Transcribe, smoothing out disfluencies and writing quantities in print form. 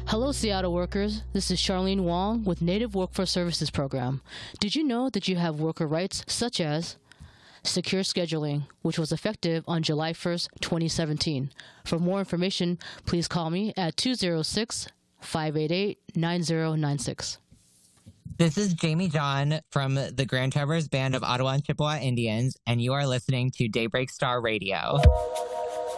Hello, Seattle workers. This is Charlene Wong with Native Workforce Services Program. Did you know that you have worker rights such as secure scheduling, which was effective on July 1st, 2017? For more information, please call me at 206-588-9096. This is Jamie John from the Grand Traverse Band of Ottawa and Chippewa Indians, and you are listening to Daybreak Star Radio.